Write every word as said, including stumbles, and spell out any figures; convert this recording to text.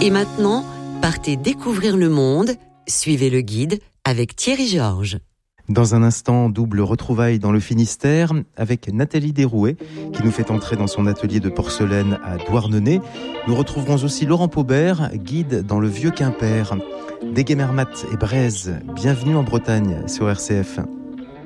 Et maintenant, partez découvrir le monde. Suivez le guide avec Thierry Georges. Dans un instant, double retrouvaille dans le Finistère avec Nathalie Derouet qui nous fait entrer dans son atelier de porcelaine à Douarnenez. Nous retrouverons aussi Laurent Paubert, guide dans le Vieux Quimper. Déguémermat et Braise, bienvenue en Bretagne sur R C F.